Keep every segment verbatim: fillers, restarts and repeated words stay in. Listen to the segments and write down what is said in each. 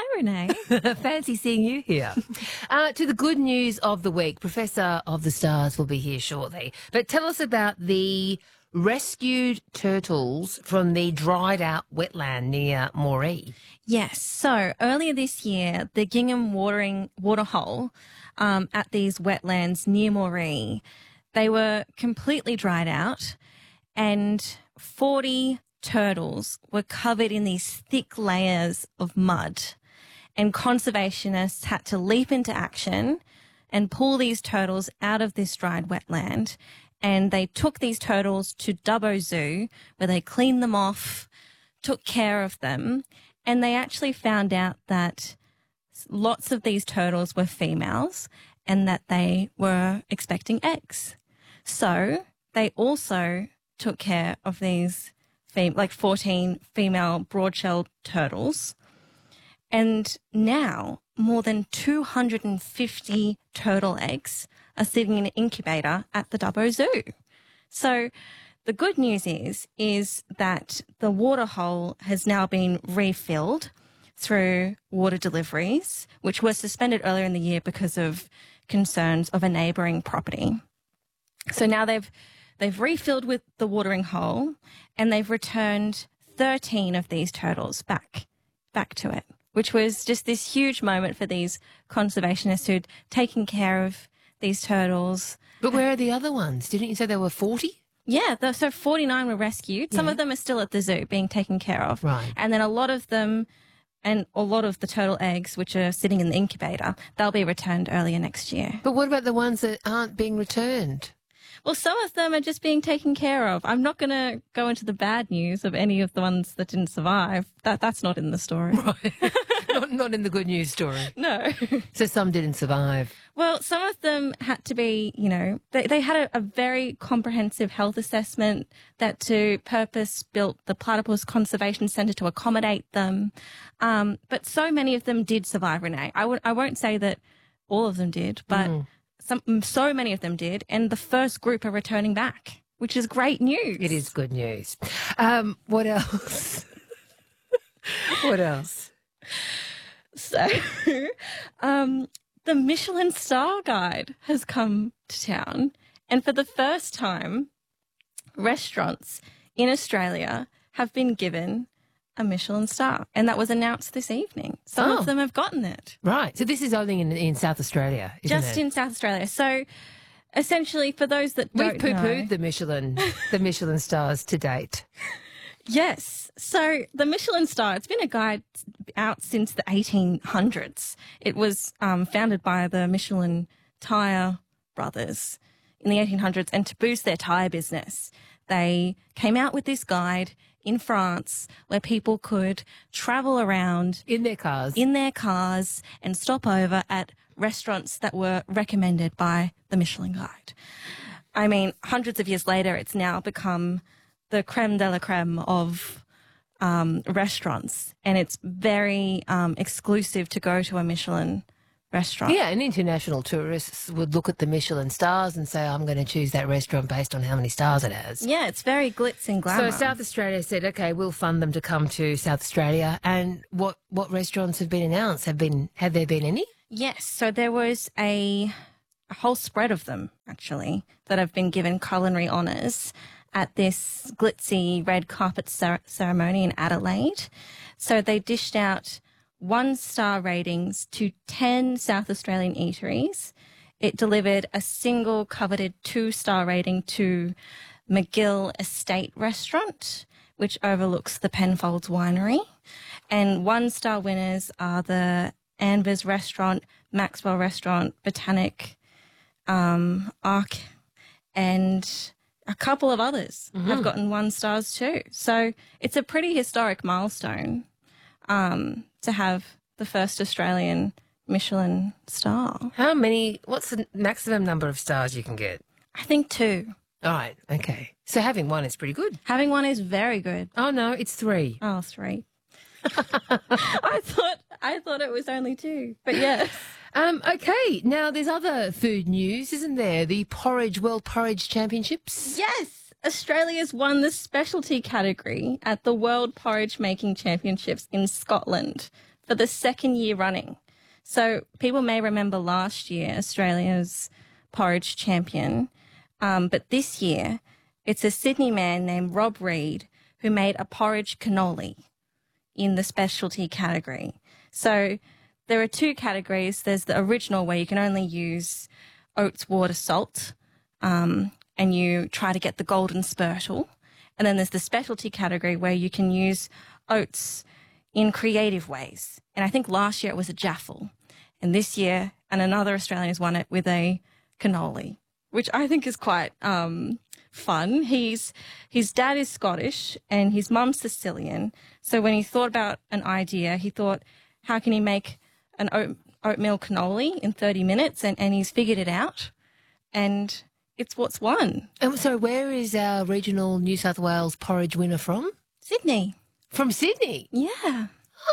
Renee. Fancy seeing you here. uh, to the good news of the week, Professor of the Stars will be here shortly. But tell us about the rescued turtles from the dried out wetland near Moree. Yes. So earlier this year, the Gingham watering waterhole um, at these wetlands near Moree, they were completely dried out, and forty turtles were covered in these thick layers of mud, and conservationists had to leap into action and pull these turtles out of this dried wetland. And they took these turtles to Dubbo Zoo, where they cleaned them off, took care of them, and they actually found out that lots of these turtles were females and that they were expecting eggs. So they also took care of these fem- like fourteen female broad-shelled turtles. And now more than two hundred fifty turtle eggs are sitting in an incubator at the Dubbo Zoo. So the good news is, is that the waterhole has now been refilled through water deliveries, which were suspended earlier in the year because of concerns of a neighbouring property. So now they've they've refilled with the watering hole, and they've returned thirteen of these turtles back back to it, which was just this huge moment for these conservationists who'd taken care of these turtles. But where are the other ones? Didn't you say there were forty? Yeah, the, so forty-nine were rescued. Some Yeah. of them are still at the zoo being taken care of. Right. And then a lot of them, and a lot of the turtle eggs, which are sitting in the incubator, they'll be returned earlier next year. But what about the ones that aren't being returned? Well, some of them are just being taken care of. I'm not going to go into the bad news of any of the ones that didn't survive. That That's not in the story. Right. not, not in the good news story. No. So some didn't survive. Well, some of them had to be, you know, they, they had a, a very comprehensive health assessment that to purpose built the Platypus Conservation Centre to accommodate them. Um, but so many of them did survive, Renee. I, w- I won't say that all of them did, but Mm. some, so many of them did. And the first group are returning back, which is great news. It is good news. Um, what else? What else? So, um, the Michelin Star Guide has come to town, and for the first time, restaurants in Australia have been given a Michelin star, and that was announced this evening. Some Oh. of them have gotten it. Right. So this is only in, in South Australia, isn't Just it? in South Australia. So, essentially, for those that We've don't poo-pooed know, the Michelin, the Michelin stars to date. yes. So the Michelin star, it's been a guide out since the eighteen hundreds. It was um, founded by the Michelin Tire brothers in the eighteen hundreds, and to boost their tire business, they came out with this guide in France where people could travel around In their cars. in their cars and stop over at restaurants that were recommended by the Michelin Guide. I mean, hundreds of years later, it's now become the creme de la creme of um, restaurants, and it's very um, exclusive to go to a Michelin restaurant. Yeah, and international tourists would look at the Michelin stars and say, I'm going to choose that restaurant based on how many stars it has. Yeah, it's very glitz and glamour. So South Australia said, okay, we'll fund them to come to South Australia. And what, what restaurants have been announced? Have been have there been any? Yes, so there was a, a whole spread of them, actually, that have been given culinary honours at this glitzy red carpet cer- ceremony in Adelaide. So they dished out one-star ratings to ten South Australian eateries. It delivered a single coveted two-star rating to McGill Estate Restaurant, which overlooks the Penfolds Winery. And one-star winners are the Anvers Restaurant, Maxwell Restaurant, Botanic, um, Arc, and a couple of others have gotten one stars too. So it's a pretty historic milestone um, to have the first Australian Michelin star. How many, what's the maximum number of stars you can get? I think two. All right, okay. So having one is pretty good. Having one is very good. Oh, no, it's three. Oh, three. I thought I thought it was only two, but yes. Um, okay, now there's other food news, isn't there? The Porridge World Porridge Championships. Yes, Australia's won the specialty category at the World Porridge Making Championships in Scotland for the second year running. So people may remember last year Australia's porridge champion, um, but this year it's a Sydney man named Rob Reed who made a porridge cannoli in the specialty category. So there are two categories. There's the original where you can only use oats, water, salt, um, and you try to get the golden spurtle. And then there's the specialty category where you can use oats in creative ways. And I think last year it was a jaffle. And this year, and another Australian has won it with a cannoli, which I think is quite um, fun. He's his dad is Scottish and his mum's Sicilian. So when he thought about an idea, he thought, how can he make an oat, oatmeal cannoli in thirty minutes? And, and he's figured it out. And it's what's won. And so where is our regional New South Wales porridge winner from? Sydney. From Sydney? Yeah.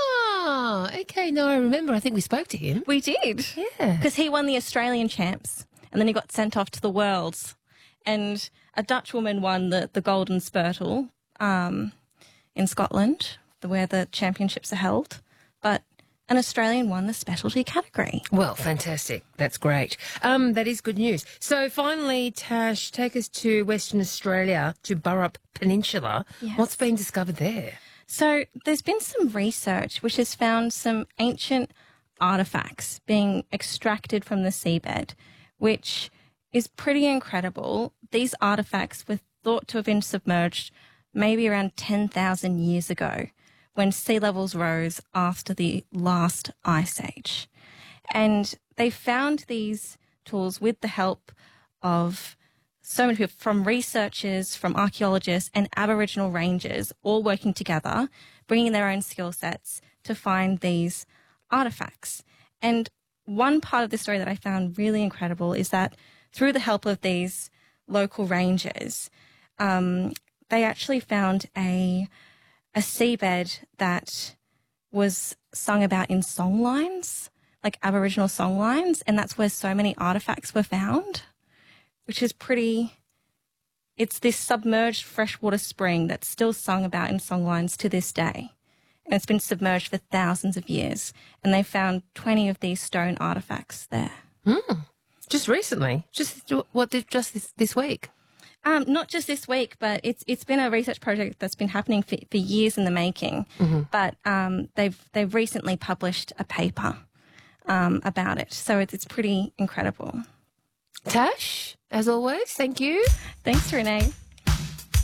Oh, okay. No, I remember. I think we spoke to him. We did. Yeah. Because he won the Australian champs and then he got sent off to the Worlds. And a Dutch woman won the, the Golden Spurtle um, in Scotland, the, where the championships are held. But an Australian won the specialty category. Well, fantastic. That's great. Um, that is good news. So finally, Tash, take us to Western Australia, to Burrup Peninsula. Yes. What's been discovered there? So there's been some research which has found some ancient artefacts being extracted from the seabed, which is pretty incredible. These artefacts were thought to have been submerged maybe around ten thousand years ago, when sea levels rose after the last ice age. And they found these tools with the help of so many people, from researchers, from archaeologists and Aboriginal rangers, all working together, bringing their own skill sets to find these artefacts. And one part of the story that I found really incredible is that through the help of these local rangers, um, they actually found a a seabed that was sung about in songlines, like Aboriginal songlines, and that's where so many artefacts were found, which is pretty... It's this submerged freshwater spring that's still sung about in songlines to this day, and it's been submerged for thousands of years, and they found twenty of these stone artefacts there. Mm. Just recently? Just what? Just this, this week? Um, not just this week, but it's it's been a research project that's been happening for, for years in the making. Mm-hmm. But um, they've they've recently published a paper um, about it, so it's it's pretty incredible. Tash, as always, thank you. Thanks, Renee.